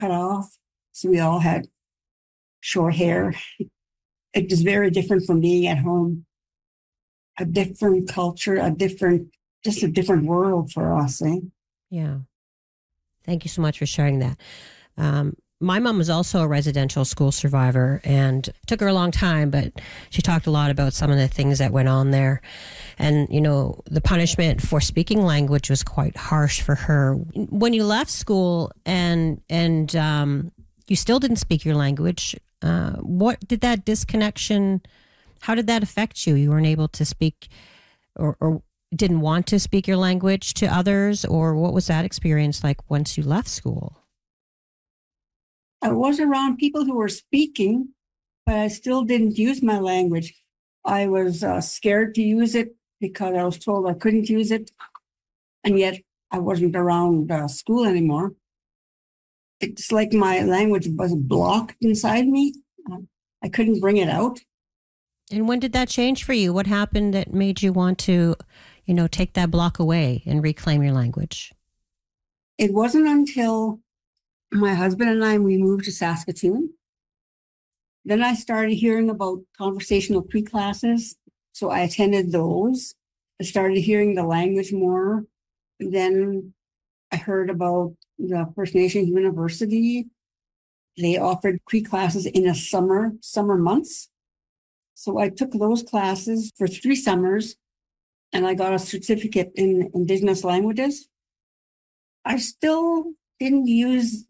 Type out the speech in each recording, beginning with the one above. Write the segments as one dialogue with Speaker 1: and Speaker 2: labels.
Speaker 1: cut off. So we all had short hair. It was very different from being at home. A different culture, just a different world for us, eh?
Speaker 2: Yeah. Thank you so much for sharing that. My mom was also a residential school survivor, and it took her a long time, but she talked a lot about some of the things that went on there. And, the punishment for speaking language was quite harsh for her. When you left school and you still didn't speak your language, what did that disconnection, how did that affect you? You weren't able to speak or didn't want to speak your language to others, or what was that experience like once you left school?
Speaker 1: I was around people who were speaking, but I still didn't use my language. I was scared to use it because I was told I couldn't use it. And yet I wasn't around school anymore. It's like my language was blocked inside me. I couldn't bring it out.
Speaker 2: And when did that change for you? What happened that made you want to, take that block away and reclaim your language?
Speaker 1: It wasn't until my husband and I, we moved to Saskatoon. Then I started hearing about conversational pre-classes. So I attended those. I started hearing the language more. Then I heard about the First Nations University. They offered pre-classes in the summer months. So I took those classes for 3 summers, and I got a certificate in Indigenous languages. I still didn't use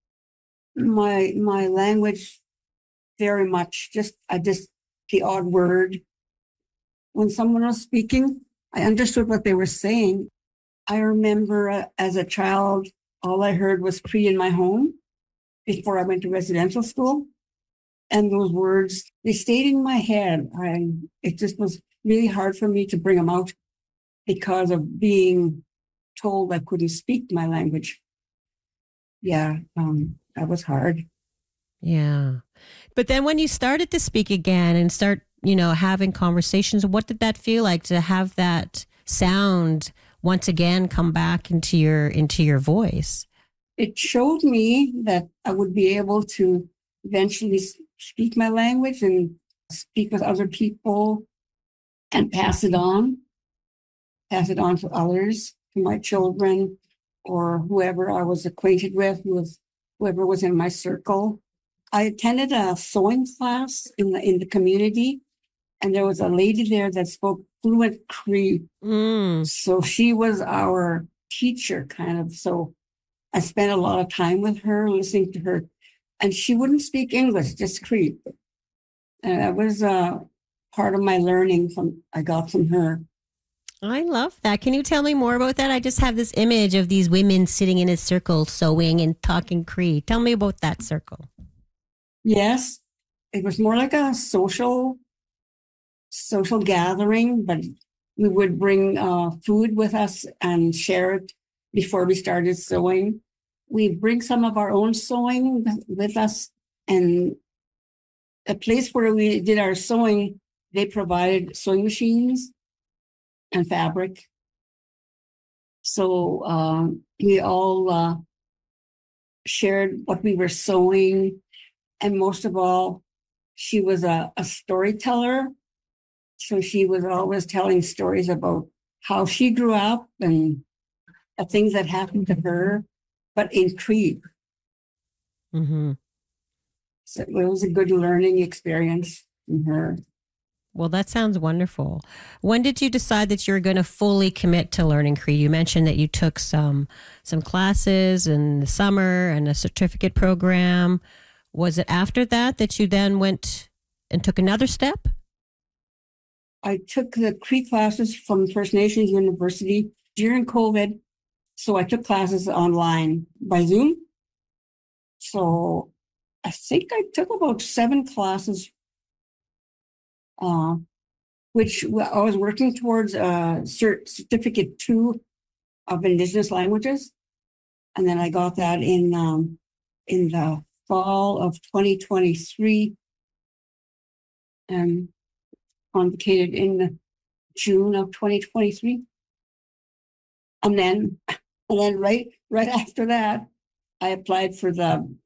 Speaker 1: my language very much, just the odd word. When someone was speaking, I understood what they were saying. I remember as a child, all I heard was Cree in my home before I went to residential school. And those words, they stayed in my head. It just was really hard for me to bring them out because of being told I couldn't speak my language. Yeah, that was hard.
Speaker 2: Yeah. But then when you started to speak again and start, having conversations, what did that feel like to have that sound once again come back into your voice?
Speaker 1: It showed me that I would be able to eventually speak my language and speak with other people and pass it on to others, to my children or whoever I was acquainted with, whoever was in my circle. I attended a sewing class in the community, and there was a lady there that spoke fluent Cree. So she was our teacher, kind of. So I spent a lot of time with her, listening to her, and she wouldn't speak English, just Cree. And that was part of my learning I got from her.
Speaker 2: I love that. Can you tell me more about that? I just have this image of these women sitting in a circle sewing and talking Cree. Tell me about that circle.
Speaker 1: Yes, it was more like a social gathering, but we would bring food with us and share it before we started sewing. We bring some of our own sewing with us, and a place where we did our sewing, they provided sewing machines and fabric. So we all shared what we were sewing. And most of all, she was a storyteller. So she was always telling stories about how she grew up and the things that happened to her, but in Cree.
Speaker 2: Mm-hmm.
Speaker 1: So it was a good learning experience from her.
Speaker 2: Well, that sounds wonderful. When did you decide that you were going to fully commit to learning Cree? You mentioned that you took some classes in the summer and a certificate program. Was it after that you then went and took another step?
Speaker 1: I took the Cree classes from First Nations University during COVID. So I took classes online by Zoom. So I think I took about 7 classes, which I was working towards certificate 2 of Indigenous languages. And then I got that in the fall of 2023 and convocated in June of 2023. And then right after that, I applied for the